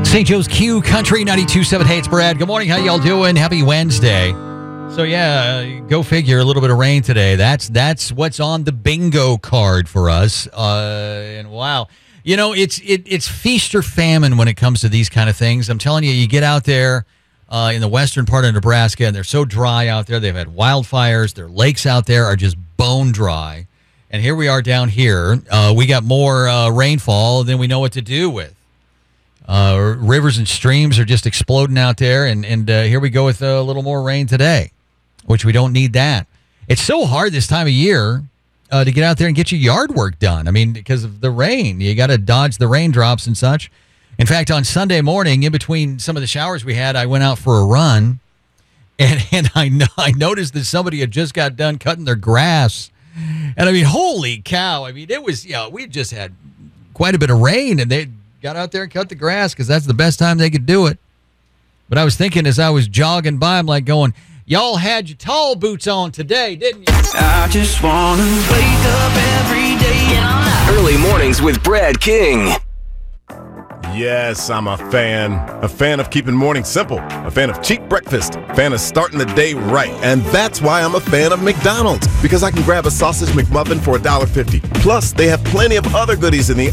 St. Joe's Q Country 92.7. Hey, it's Brad. Good morning. How y'all doing? Happy Wednesday. So, yeah, go figure. A little bit of rain today. That's what's on the bingo card for us. And wow. You know, it's feast or famine when it comes to these kind of things. I'm telling you, you get out there in the western part of Nebraska, and they're so dry out there. They've had wildfires. Their lakes out there are just bone dry. And here we are down here. We got more rainfall than we know what to do with. Rivers and streams are just exploding out there, and here we go with a little more rain today, which we don't need that. It's so hard this time of year to get out there and get your yard work done. I mean, because of the rain. You got to dodge the raindrops and such. In fact, on Sunday morning, in between some of the showers we had, I went out for a run, and I noticed that somebody had just got done cutting their grass. And, I mean, holy cow. I mean, it was, we just had quite a bit of rain, and they got out there and cut the grass because that's the best time they could do it. But I was thinking as I was jogging by, I'm like going, y'all had your tall boots on today, didn't you? I just want to wake up every day. Early mornings with Brad King. Yes, I'm a fan of keeping mornings simple, a fan of cheap breakfast, a fan of starting the day right. And that's why I'm a fan of McDonald's, because I can grab a sausage McMuffin for $1.50. Plus, they have plenty of other goodies in the